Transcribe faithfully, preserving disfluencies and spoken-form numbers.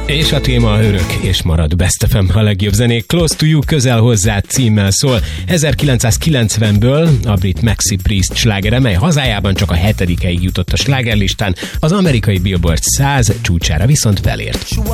És a téma örök és marad Best ef em, a legjobb zenék. Close to You, közel hozzá címmel szól. ezerkilencszázkilencvenből a brit Maxi Priest slágere, mely hazájában csak a hetedikeig jutott a slágerlistán, az amerikai Billboard száz csúcsára viszont felért.